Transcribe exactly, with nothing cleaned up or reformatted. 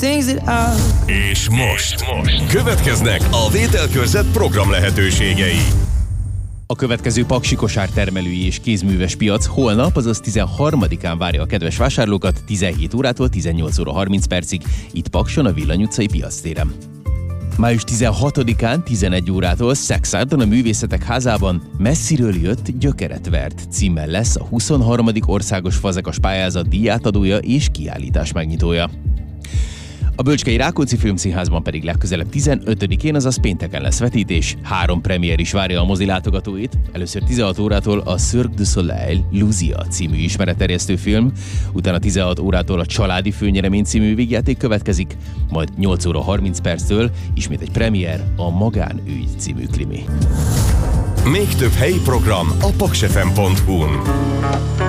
things that I... És most, most következnek a Vételkörzet program lehetőségei. A következő paksi kosártermelői és kézműves piac holnap, azaz tizenharmadikán várja a kedves vásárlókat tizenhét órától tizennyolc óra harminc percig, itt Pakson a Villany utcai piactéren. május tizenhatodikán tizenegy órától Szexárdon a Művészetek Házában Messziről jött, gyökeret vert címmel lesz a huszonharmadik országos fazekas pályázat díjátadója és kiállítás megnyitója. A Bölcskei Rákóczi Filmszínházban pedig legközelebb tizenötödikén, azaz pénteken lesz vetítés. Három premier is várja a mozi látogatóit. Először tizenhat órától a Cirque du Soleil Luzia című ismeretterjesztő film, utána tizenhat órától a Családi Főnyeremény című vígjáték következik, majd nyolc óra harminc perctől ismét egy premier, a Magánügy című krimi. Még több helyi program a paksefem pont hu-n.